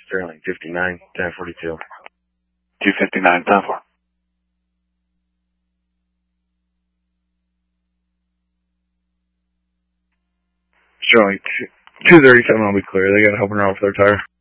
Sterling, 59, 1042. 259, 10-4. Sterling, 237, I'll be clear. They got helping her off their tire.